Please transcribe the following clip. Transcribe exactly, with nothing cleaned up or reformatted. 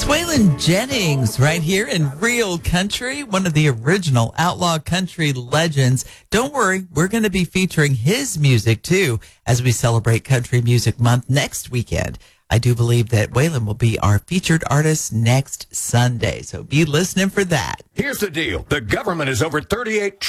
Waylon Jennings right here in Real Country, one of the original outlaw country legends. Don't worry, we're going to be featuring his music too as we celebrate Country Music Month next weekend. I do believe that Waylon will be our featured artist next Sunday, so be listening for that. Here's the deal. The government is over thirty-eight